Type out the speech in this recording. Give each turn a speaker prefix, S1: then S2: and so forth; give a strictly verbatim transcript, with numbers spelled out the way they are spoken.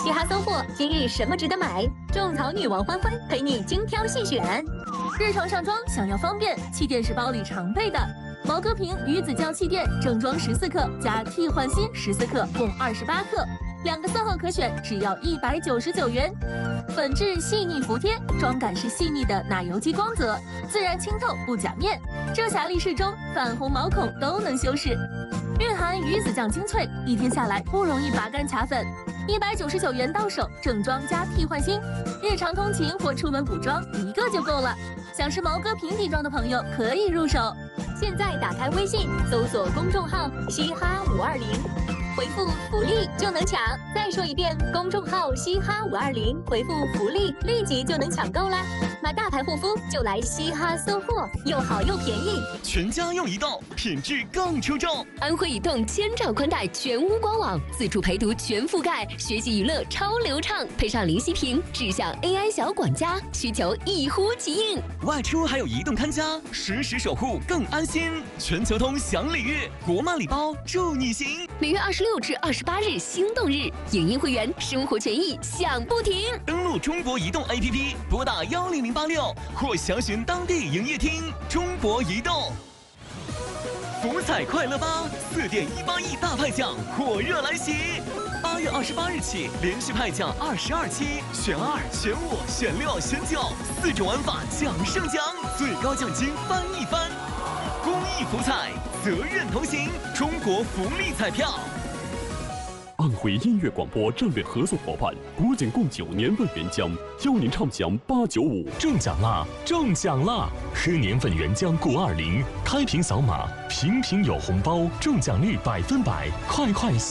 S1: 嘻哈搜货，今日什么值得买？种草女王欢欢陪你精挑细选。
S2: 日常上妆想要方便，气垫是包里常备的。毛戈平鱼子酱气垫正装十四克加替换芯十四克，共二十八克，两个色号可选，只要一百九十九元。粉质细腻服帖，妆感是细腻的奶油肌光泽，自然清透不假面，遮瑕力适中，泛红毛孔都能修饰。蕴含鱼子酱精粹，一天下来不容易拔干卡粉。一百九十九元到手，正装加替换芯，日常通勤或出门补妆一个就够了。想试毛戈平底妆的朋友可以入手。
S1: 现在打开微信，搜索公众号“嘻哈五二零”，回复“福利”就能抢。再说一遍，公众号“嘻哈五二零”，回复“福利”，立即就能抢购啦！买大牌护肤就来嘻哈搜货，又好又便宜。
S3: 全家用移动，品质更出众。
S4: 安徽移动千兆宽带全屋官网，自助陪读全覆盖，学习娱乐超流畅，配上零息屏，智享 A I 小管家，需求一呼即应。
S3: 外出还有移动看家，实时守护更安心。全球通享礼遇，国漫礼包助你行。
S4: 每月二十六至二十八日心动日，影音会员生活权益享不停。
S3: 登录中国移动 A P P， 拨打幺零零八六或详询当地营业厅。中国移动。福彩快乐吧，四点一八亿大派奖火热来袭！八月二十八日起，连续派奖二十二期，选二、选五、选六、选九，四种玩法奖胜奖，最高奖金翻一番。公益福彩，责任同行，中国福利彩票。
S5: 安徽音乐广播战略合作伙伴国检共九年份原浆，邀您畅享八九五
S6: 中奖啦！中奖啦！喝年份原浆过二零，开瓶扫码，瓶瓶有红包，中奖率百分百，快快